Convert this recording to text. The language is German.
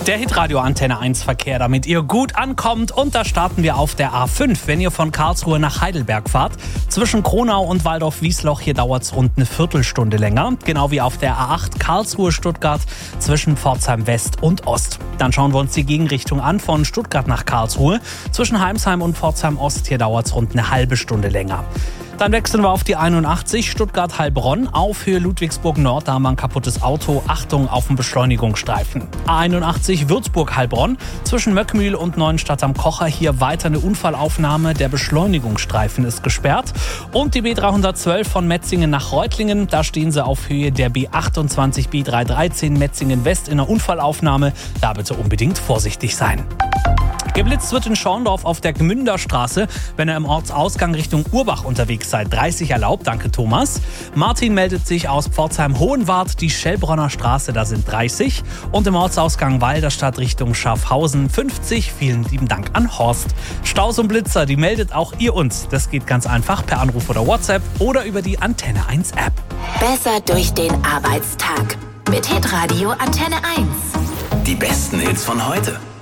Der Hitradio Antenne 1 Verkehr, damit ihr gut ankommt. Und da starten wir auf der A5. Wenn ihr von Karlsruhe nach Heidelberg fahrt, zwischen Kronau und Waldorf-Wiesloch, hier dauert es rund eine Viertelstunde länger. Genau wie auf der A8 Karlsruhe-Stuttgart zwischen Pforzheim West und Ost. Dann schauen wir uns die Gegenrichtung an von Stuttgart nach Karlsruhe. Zwischen Heimsheim und Pforzheim Ost, hier dauert es rund eine halbe Stunde länger. Dann wechseln wir auf die 81 Stuttgart-Heilbronn auf Höhe Ludwigsburg Nord. Da haben wir ein kaputtes Auto. Achtung auf den Beschleunigungsstreifen. A81 Würzburg-Heilbronn zwischen Möckmühl und Neuenstadt am Kocher. Hier weiter eine Unfallaufnahme. Der Beschleunigungsstreifen ist gesperrt. Und die B312 von Metzingen nach Reutlingen. Da stehen sie auf Höhe der B28 B313 Metzingen West in einer Unfallaufnahme. Da bitte unbedingt vorsichtig sein. Geblitzt wird in Schorndorf auf der Gmünderstraße, wenn ihr im Ortsausgang Richtung Urbach unterwegs seid. 30 erlaubt, danke Thomas. Martin meldet sich aus Pforzheim-Hohenwart, die Schellbronner Straße, da sind 30. Und im Ortsausgang Walderstadt Richtung Schaffhausen 50. Vielen lieben Dank an Horst. Staus und Blitzer, die meldet auch ihr uns. Das geht ganz einfach per Anruf oder WhatsApp oder über die Antenne 1 App. Besser durch den Arbeitstag mit Hitradio Antenne 1. Die besten Hits von heute.